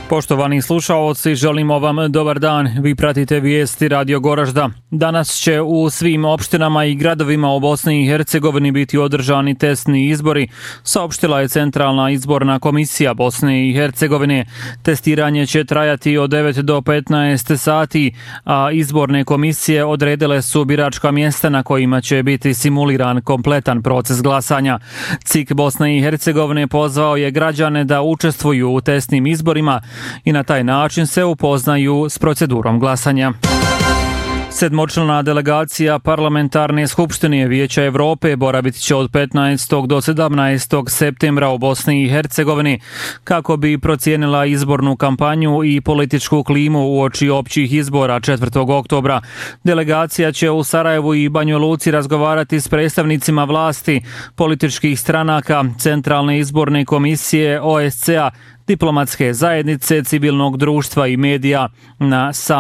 Poštovani slušaoci, želimo vam dobar dan. Vi pratite vijesti Radio Goražda. Danas će u svim opštinama i gradovima u Bosni i Hercegovini biti održani testni izbori, saopštila je Centralna izborna komisija Bosne i Hercegovine. Testiranje će trajati od 9 do 15 sati, a izborne komisije odredile su biračka mjesta na kojima će biti simuliran kompletan proces glasanja. CIK Bosne i Hercegovine pozvao je građane da učestvuju u testnim izborima i na taj način se upoznaju s procedurom glasanja. Sedmočlana delegacija Parlamentarne skupštine Vijeća Evrope boravit će od 15. do 17. septembra u Bosni i Hercegovini kako bi procijenila izbornu kampanju i političku klimu uoči općih izbora 4. oktobra. Delegacija će u Sarajevu i Banjoj Luci razgovarati s predstavnicima vlasti, političkih stranaka, Centralne izborne komisije, OSCE-a, diplomatske zajednice, civilnog društva i medija. Na